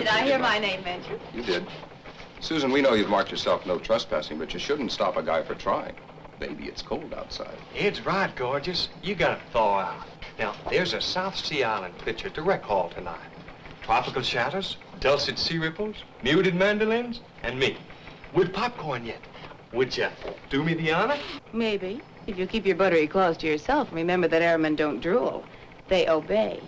I hear my name mentioned? You did. Susan, we know you've marked yourself no trespassing, but you shouldn't stop a guy for trying. Baby, it's cold outside. Ed's right, gorgeous. You gotta thaw out. Now, there's a South Sea Island picture to rec hall tonight. Tropical shadows, dulcet sea ripples, muted mandolins, and me. With popcorn yet. Would you do me the honor? Maybe. If you keep your buttery claws to yourself, remember that airmen don't drool. They obey.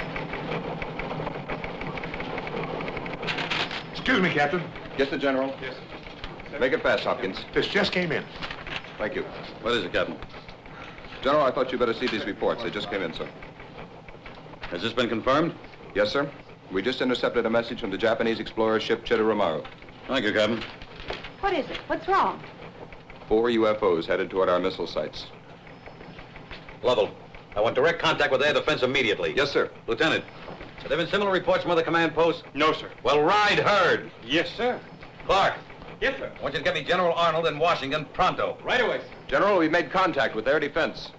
Excuse me, Captain. Get the General. Yes, sir. Make it fast, Hopkins. This just came in. Thank you. What is it, Captain? General, I thought you better see these reports. They just came in, sir. Has this been confirmed? Yes, sir. We just intercepted a message from the Japanese explorer ship Chitoromaru. Thank you, Captain. What is it? What's wrong? 4 UFOs headed toward our missile sites. Lovell, I want direct contact with air defense immediately. Yes, sir. Lieutenant, have there been similar reports from other command posts? No, sir. Well, ride herd. Yes, sir. Clark, Yes, sir. I want you to get me General Arnold in Washington pronto. Right away, sir. General, we've made contact with air defense.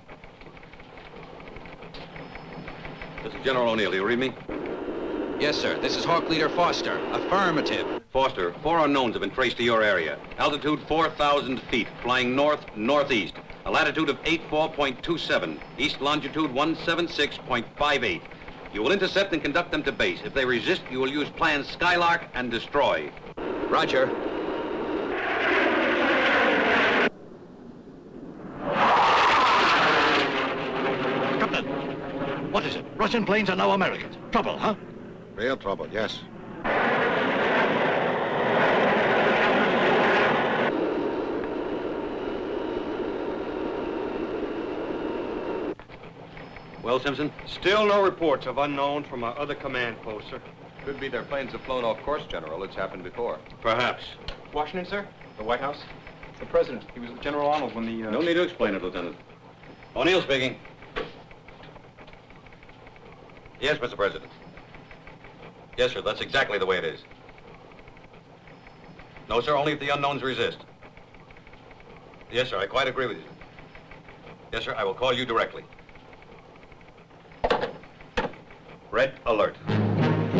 This is General O'Neill. Do you read me? Yes, sir. This is Hawk Leader Foster. Affirmative. Foster, 4 unknowns have been traced to your area. Altitude 4,000 feet, flying north-northeast. A latitude of 84.27, east longitude 176.58. You will intercept and conduct them to base. If they resist, you will use plan Skylark and destroy. Roger. Captain, what is it? Russian planes are now Americans. Trouble, huh? Real trouble, yes. Well, Simpson? Still no reports of unknowns from our other command posts, sir. Could be their planes have flown off course, General. It's happened before. Perhaps. Washington, sir? The White House? The President. He was with General Arnold when the, No need to explain it, Lieutenant. O'Neill speaking. Yes, Mr. President. Yes, sir, that's exactly the way it is. No, sir, only if the unknowns resist. Yes, sir, I quite agree with you. Yes, sir, I will call you directly. Red alert.